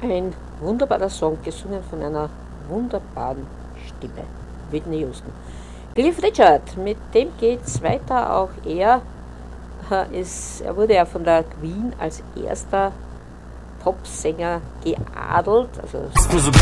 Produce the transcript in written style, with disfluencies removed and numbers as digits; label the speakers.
Speaker 1: Ein wunderbarer Song, gesungen von einer wunderbaren Stimme. Whitney Houston. Cliff Richard, mit dem geht's weiter. Auch er wurde ja von der Queen als erster Popsänger geadelt. Also